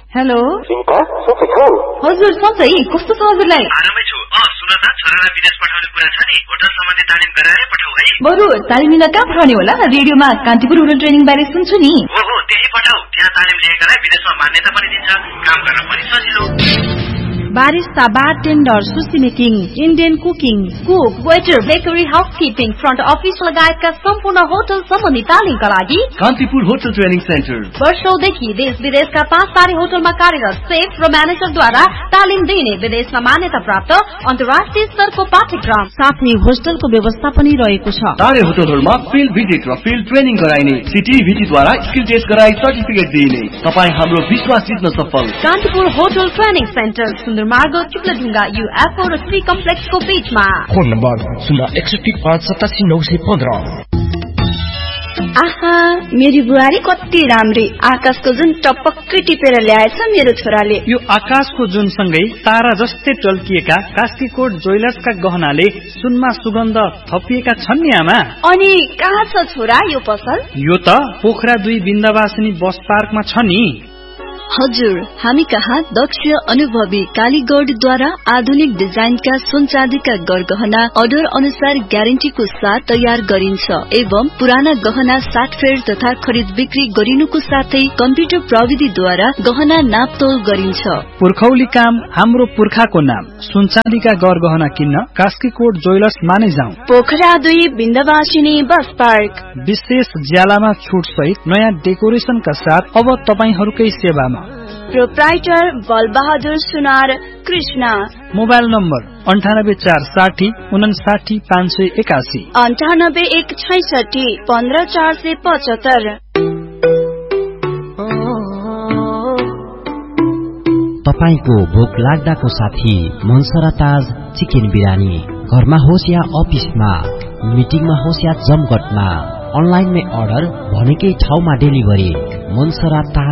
Hello Sunita सबै छौ? हजुर सबै कस्तो छ हजुरलाई? आरामै छु। सुन त छोरालाई विदेश पठाउने कुरा छ नि, होटल सम्बन्धी तालिम गराएर पठाऊ है। बरु तालिम लिन कहाँ पठाउने होला? रेडियोमा कान्तिपुर होटल ट्रेनिङ बारे सुन्छु नि। हो त्यही पठाऊ। त्यहाँ तालिम लिएकालाई विदेशमा मान्यता पनि दिन्छ, काम गर्न पनि सजिलो। Barista, bartender, sushi making, Indian cooking, cook, waiter, bakery, housekeeping, front office लगायतका सम्पूर्ण होटल सम्बन्धी तालिमका लागि कान्तिपुर होटल ट्रेनिङ सेन्टर वर्षौंदेखि देश विदेशका 5 तारे होटलमा कार्यरत सेफ र म्यानेजरद्वारा तालिम दिने विदेशमा मान्यता प्राप्त अन्तर्राष्ट्रिय स्तरको पाठ्यक्रम साथै होस्टलको व्यवस्था पनि रहेको छ। तारे होटलहरुमा फिल्ड भिजिट र फिल्ड ट्रेनिङ गराइने, सिटीभिटीद्वारा स्किल टेस्ट गराई सर्टिफिकेट दिइने। तपाई हाम्रो विश्वास जित्न सफल। Kantipur hotel training centre, सुन्दरमार्ग, चुक्लढुङ्गा, UFO र श्री कम्प्लेक्सको बीचमा। Phone number 061587915। आहा, मेरी बुहारी कति राम्री। आकाशको जुन टपक्कै टिपेर ल्याएछ मेरो छोराले। यो आकाशको जुन सँगै तारा जस्तै टल्किएका कास्कीकोट ज्वेलर्सका गहनाले सुनमा सुगन्ध थपिएका छन् नि आमा। अनि कहाँ छ छोरा यो पसल? यो त पोखरा 2 बिन्दावासिनी बस पार्कमा छ नि। हजुर, हामी कहाँ दक्ष अनुभवी कालीगौडद्वारा आधुनिक डिजाइनका सुन चाँदीका गरगहना अर्डर अनुसार ग्यारेन्टीको साथ तयार गरिन्छ एवं पुराना गहना साटफेर तथा खरिद बिक्री गरिनुको साथै कम्प्युटर प्रविधिद्वारा गहना नापतोल गरिन्छ। पुर्खौली काम हाम्रो पुर्खाको नाम। सुन चाँदीका गरगहना किन्न कास्कीकोट ज्वेलर्स माने जाउँ। Pokhara 2 बिन्दावासिनी bus park. विशेष ज्यालामा छुट सहित नयाँ डेकोरेसनका साथ अब तपाईहरूकै सेवामा। प्रोप्राइटर बलबहादुर सुनार कृष्ण। Mobile number 9846 59581 98166 15475। तपाईको भोक लाग्दाको साथी मनसरा ताज चिकन बिरानी। घरमा होस् या अफिसमा, मिटिङमा होस् या जमघटमा, अनलाइनमै अर्डर, भनेकै ठाउँमा डेलिभरी। मनसरा ताज